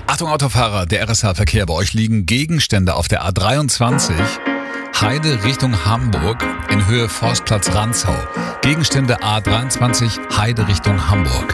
Achtung Autofahrer, der RSH-Verkehr. Bei euch liegen Gegenstände auf der A23, Heide Richtung Hamburg in Höhe Forstplatz Rantzau. Gegenstände A23, Heide Richtung Hamburg.